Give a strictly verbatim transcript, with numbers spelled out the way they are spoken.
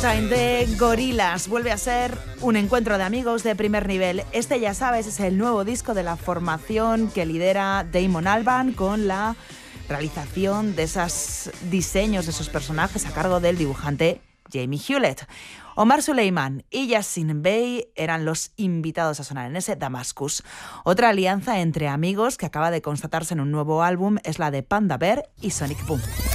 Time de Gorillaz vuelve a ser un encuentro de amigos de primer nivel. Este, ya sabes, es el nuevo disco de la formación que lidera Damon Albarn, con la realización de esos diseños de esos personajes a cargo del dibujante Jamie Hewlett. Omar Suleiman y Yasin Bey eran los invitados a sonar en ese Damascus. Otra alianza entre amigos que acaba de constatarse en un nuevo álbum es la de Panda Bear y Sonic Boom.